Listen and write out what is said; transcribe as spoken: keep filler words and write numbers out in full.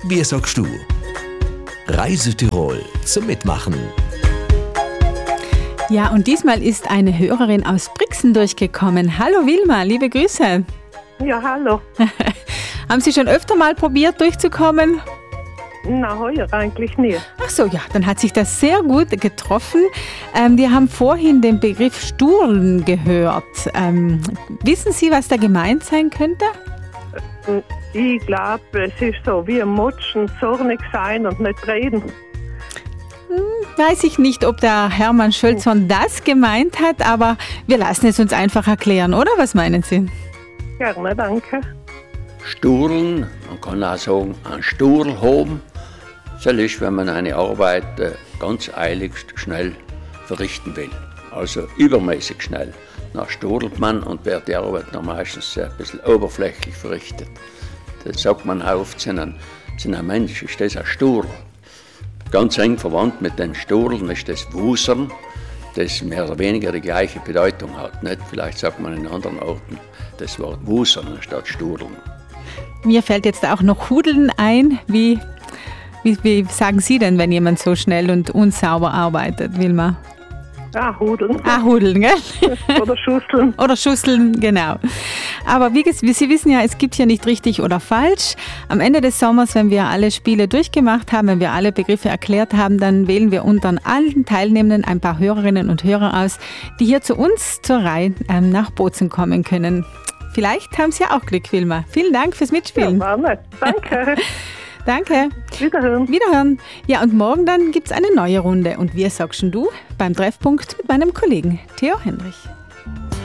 Wie sagst du? Reise Tirol zum Mitmachen. Ja, und diesmal ist eine Hörerin aus Brixen durchgekommen. Hallo Wilma, liebe Grüße. Ja, hallo. Haben Sie schon öfter mal probiert durchzukommen? Na, heuer eigentlich nie. Ach so, ja, dann hat sich das sehr gut getroffen. Ähm, wir haben vorhin den Begriff Sturlen gehört. Ähm, wissen Sie, was da gemeint sein könnte? Ich glaube, es ist so wie Mutschen, zornig sein und nicht reden. Hm, weiß ich nicht, ob der Hermann Schölzhorn das gemeint hat, aber wir lassen es uns einfach erklären, oder? Was meinen Sie? Gerne, danke. Sturlen, man kann auch sagen, ein Sturl haben. Das ist, wenn man eine Arbeit äh, ganz eiligst schnell verrichten will. Also übermäßig schnell. Dann sturlt man und wird die Arbeit noch meistens ein bisschen oberflächlich verrichtet. Das sagt man oft, sind ein, sind ein Mensch, ist das ein Sturl. Ganz eng verwandt mit den Sturlen ist das Wusern, das mehr oder weniger die gleiche Bedeutung hat. Nicht? Vielleicht sagt man in anderen Orten das Wort Wusern anstatt Sturlen. Mir fällt jetzt auch noch Hudeln ein. Wie, wie, wie sagen Sie denn, wenn jemand so schnell und unsauber arbeitet, Wilma? Ah, hudeln. Ah, hudeln, gell? Oder schusseln. Oder schusseln, genau. Aber wie, wie Sie wissen ja, es gibt hier nicht richtig oder falsch. Am Ende des Sommers, wenn wir alle Spiele durchgemacht haben, wenn wir alle Begriffe erklärt haben, dann wählen wir unter allen Teilnehmenden ein paar Hörerinnen und Hörer aus, die hier zu uns zur Reihe ähm, nach Bozen kommen können. Vielleicht haben Sie ja auch Glück, Wilma. Vielen Dank fürs Mitspielen. Ja, war nett. Danke. Danke. Wiederhören. Wiederhören. Ja, und morgen dann gibt es eine neue Runde. Und wir sagst du beim Treffpunkt mit meinem Kollegen Theo Henrich.